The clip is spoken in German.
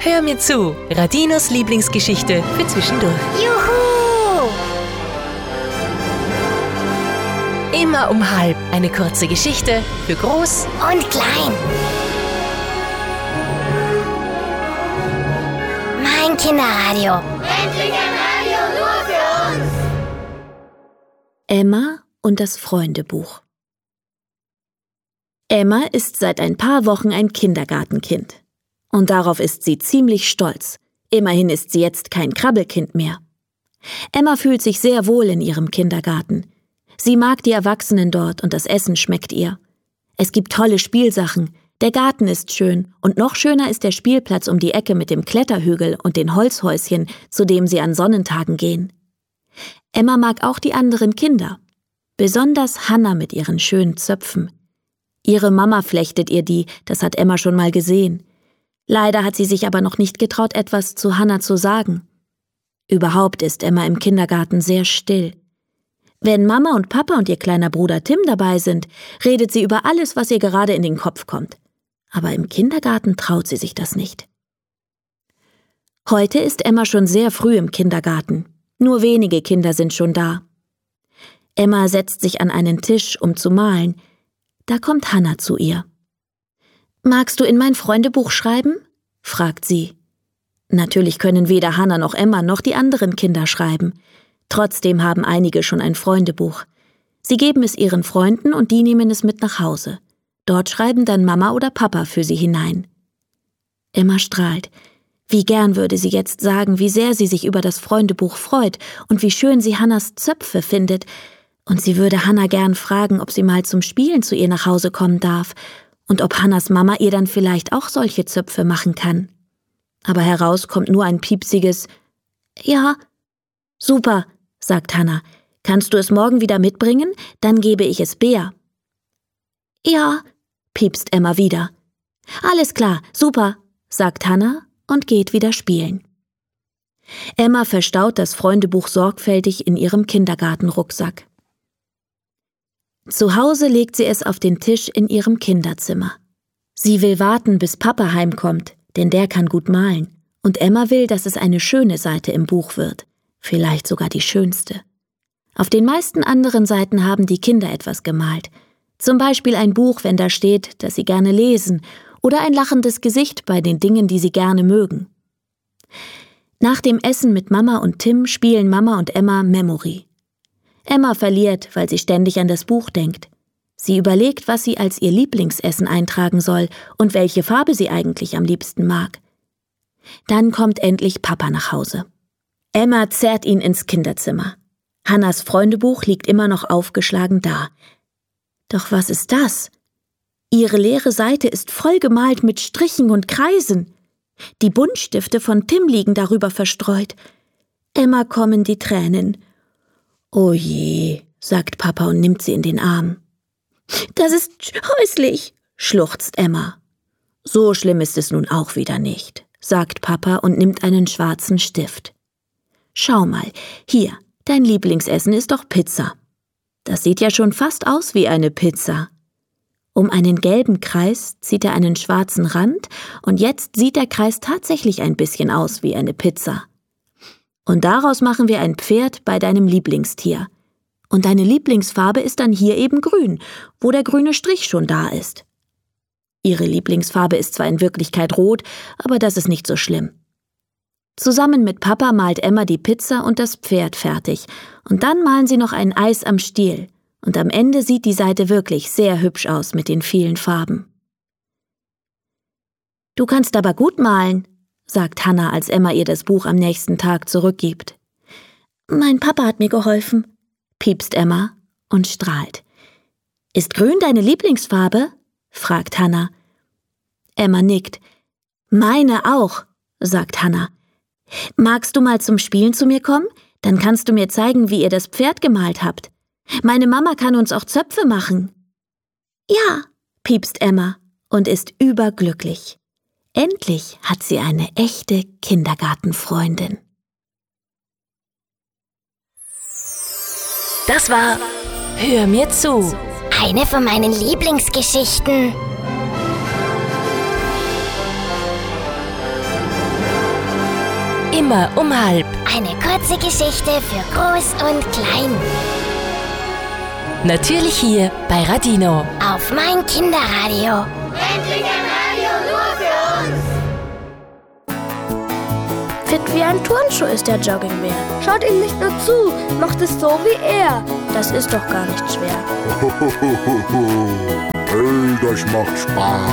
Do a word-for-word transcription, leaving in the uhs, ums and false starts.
Hör mir zu, Radinos Lieblingsgeschichte für zwischendurch. Juhu! Immer um halb eine kurze Geschichte für groß Und klein. Mein Kinderradio. Endlich ein Radio nur für uns. Emma und das Freundebuch. Emma ist seit ein paar Wochen ein Kindergartenkind. Und darauf ist sie ziemlich stolz. Immerhin ist sie jetzt kein Krabbelkind mehr. Emma fühlt sich sehr wohl in ihrem Kindergarten. Sie mag die Erwachsenen dort und das Essen schmeckt ihr. Es gibt tolle Spielsachen, der Garten ist schön und noch schöner ist der Spielplatz um die Ecke mit dem Kletterhügel und den Holzhäuschen, zu dem sie an Sonnentagen gehen. Emma mag auch die anderen Kinder, besonders Hannah mit ihren schönen Zöpfen. Ihre Mama flechtet ihr die, das hat Emma schon mal gesehen. Leider hat sie sich aber noch nicht getraut, etwas zu Hannah zu sagen. Überhaupt ist Emma im Kindergarten sehr still. Wenn Mama und Papa und ihr kleiner Bruder Tim dabei sind, redet sie über alles, was ihr gerade in den Kopf kommt. Aber im Kindergarten traut sie sich das nicht. Heute ist Emma schon sehr früh im Kindergarten. Nur wenige Kinder sind schon da. Emma setzt sich an einen Tisch, um zu malen. Da kommt Hannah zu ihr. »Magst du in mein Freundebuch schreiben?« fragt sie. Natürlich können weder Hannah noch Emma noch die anderen Kinder schreiben. Trotzdem haben einige schon ein Freundebuch. Sie geben es ihren Freunden und die nehmen es mit nach Hause. Dort schreiben dann Mama oder Papa für sie hinein. Emma strahlt. Wie gern würde sie jetzt sagen, wie sehr sie sich über das Freundebuch freut und wie schön sie Hannahs Zöpfe findet. Und sie würde Hannah gern fragen, ob sie mal zum Spielen zu ihr nach Hause kommen darf und ob Hannahs Mama ihr dann vielleicht auch solche Zöpfe machen kann. Aber heraus kommt nur ein piepsiges »Ja«. »Super«, sagt Hannah. »Kannst du es morgen wieder mitbringen? Dann gebe ich es Bea.« »Ja«, piepst Emma wieder. »Alles klar, super«, sagt Hannah und geht wieder spielen. Emma verstaut das Freundebuch sorgfältig in ihrem Kindergartenrucksack. Zu Hause legt sie es auf den Tisch in ihrem Kinderzimmer. Sie will warten, bis Papa heimkommt, denn der kann gut malen. Und Emma will, dass es eine schöne Seite im Buch wird. Vielleicht sogar die schönste. Auf den meisten anderen Seiten haben die Kinder etwas gemalt. Zum Beispiel ein Buch, wenn da steht, dass sie gerne lesen, oder ein lachendes Gesicht bei den Dingen, die sie gerne mögen. Nach dem Essen mit Mama und Tim spielen Mama und Emma Memory. Emma verliert, weil sie ständig an das Buch denkt. Sie überlegt, was sie als ihr Lieblingsessen eintragen soll und welche Farbe sie eigentlich am liebsten mag. Dann kommt endlich Papa nach Hause. Emma zerrt ihn ins Kinderzimmer. Hannahs Freundebuch liegt immer noch aufgeschlagen da. Doch was ist das? Ihre leere Seite ist vollgemalt mit Strichen und Kreisen. Die Buntstifte von Tim liegen darüber verstreut. Emma kommen die Tränen. »Oh je«, sagt Papa und nimmt sie in den Arm. »Das ist scheußlich«, schluchzt Emma. »So schlimm ist es nun auch wieder nicht«, sagt Papa und nimmt einen schwarzen Stift. »Schau mal, hier, dein Lieblingsessen ist doch Pizza. Das sieht ja schon fast aus wie eine Pizza.« Um einen gelben Kreis zieht er einen schwarzen Rand und jetzt sieht der Kreis tatsächlich ein bisschen aus wie eine Pizza. Und daraus machen wir ein Pferd bei deinem Lieblingstier. Und deine Lieblingsfarbe ist dann hier eben grün, wo der grüne Strich schon da ist. Ihre Lieblingsfarbe ist zwar in Wirklichkeit rot, aber das ist nicht so schlimm. Zusammen mit Papa malt Emma die Pizza und das Pferd fertig. Und dann malen sie noch ein Eis am Stiel. Und am Ende sieht die Seite wirklich sehr hübsch aus mit den vielen Farben. »Du kannst aber gut malen«, sagt Hannah, als Emma ihr das Buch am nächsten Tag zurückgibt. »Mein Papa hat mir geholfen«, piepst Emma und strahlt. »Ist grün deine Lieblingsfarbe?« fragt Hannah. Emma nickt. »Meine auch«, sagt Hannah. »Magst du mal zum Spielen zu mir kommen? Dann kannst du mir zeigen, wie ihr das Pferd gemalt habt. Meine Mama kann uns auch Zöpfe machen.« »Ja«, piepst Emma und ist überglücklich. Endlich hat sie eine echte Kindergartenfreundin. Das war Hör mir zu. Eine von meinen Lieblingsgeschichten. Immer um halb. Eine kurze Geschichte für Groß und Klein. Natürlich hier bei Radino. Auf mein Kinderradio. Endlich ein Radio nur für uns. Fit wie ein Turnschuh ist der Joggingbär. Schaut ihm nicht nur zu, macht es so wie er. Das ist doch gar nicht schwer. Hey, das macht Spaß.